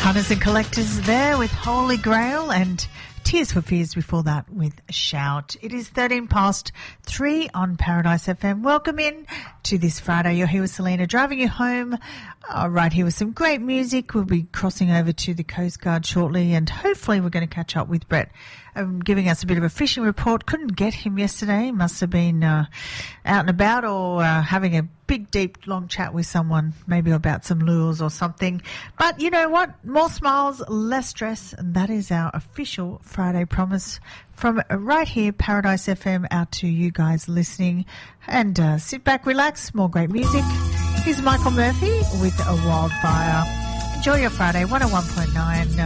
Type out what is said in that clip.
Hunters and Collectors there with Holy Grail, and Tears for Fears before that with Shout. It is 3 on Paradise FM. Welcome in to this Friday. You're here with Selena, driving you home right here with some great music. We'll be crossing over to the Coast Guard shortly, and hopefully we're going to catch up with Brett, giving us a bit of a fishing report. Couldn't get him yesterday. Must have been out and about, or having a big, deep, long chat with someone, maybe about some lures or something. But you know what? More smiles, less stress, and that is our official Friday promise from right here, Paradise FM, out to you guys listening. And sit back, relax, more great music. Here's Michael Murphy with A Wildfire. Enjoy your Friday, 101.9.